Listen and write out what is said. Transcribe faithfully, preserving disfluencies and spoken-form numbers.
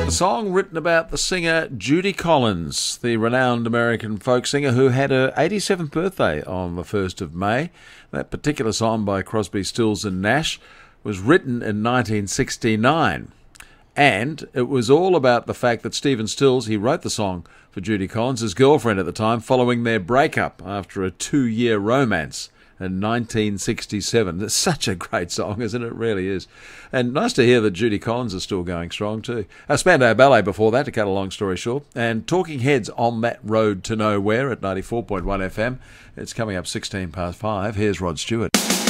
A song written about the singer Judy Collins, the renowned American folk singer who had her eighty-seventh birthday on the first of May. That particular song by Crosby, Stills and Nash was written in nineteen sixty-nine. And it was all about the fact that Stephen Stills, he wrote the song for Judy Collins, his girlfriend at the time, following their breakup after a two-year romance in nineteen sixty-seven. It's such a great song, isn't it? It really is. And nice to hear that Judy Collins is still going strong too. Uh, Spandau Ballet before that, to cut a long story short. And Talking Heads on that road to nowhere at ninety-four point one F M. It's coming up sixteen past five. Here's Rod Stewart.